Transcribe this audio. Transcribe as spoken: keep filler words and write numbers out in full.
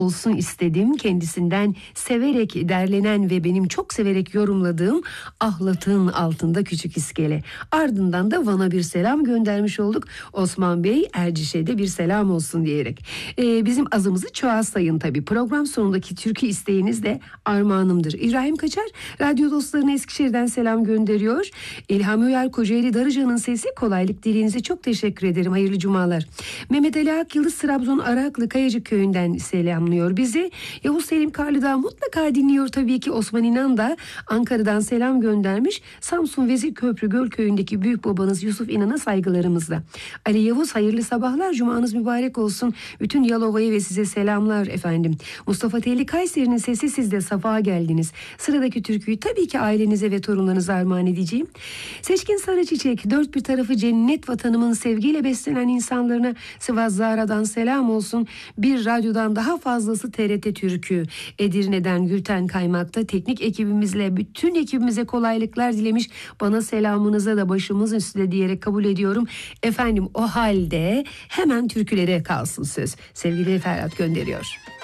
olsun istedim. Kendisinden severek derlenen ve benim çok severek yorumladığım Ahlat'ın altında küçük iskele. Ardından da Van'a bir selam göndermiş olduk. Osman Bey Erciş'e de bir selam olsun diyerek. Ee, bizim azımızı çoğa sayın tabii. Program sonundaki türkü isteğiniz de armağanımdır. İbrahim Kaçar radyo dostlarına Eskişehir'den selam gönderiyor. İlham Öyer Kocaeli Darıca'nın sesi, kolaylık dileğinize çok teşekkür ederim. Hayırlı cumalar. Mehmet Ali Akyıldız Trabzon Araklı Kayacık köyünden selamlıyor bizi. Yavuz Selim Karlıdağ mutlaka dinliyor tabii ki. Osman İnan da Ankara'dan selam göndermiş. Samsun Vezirköprü Gölköy'ündeki büyük babanız Yusuf İnan'a saygılarımızla. Ali Yavuz hayırlı sabahlar, cumanız mübarek olsun. Bütün Yalova'ya ve size selamlar efendim. Mustafa Telli Kayseri'nin sesi, siz de safa geldiniz. Sıradaki türküyü tabii ki ailenize ve torunlarınıza armağan edeceğim. Seçkin Sarıçiçek, dört bir tarafı cennet vatanımın sevgiyle beslenen insanlarına Sivas Zara'dan selam olsun. Bir radyodan daha fazlası T R T Türkü. Edirne'den Gülten Kaymak'ta teknik ekibimizle bütün ekibimize kolaylıklar dilemiş. Bana selamınıza da başımız üstüne diyerek kabul ediyorum. Efendim o halde hemen türkülere kalsın söz. Sevgili Ferhat gönderiyor.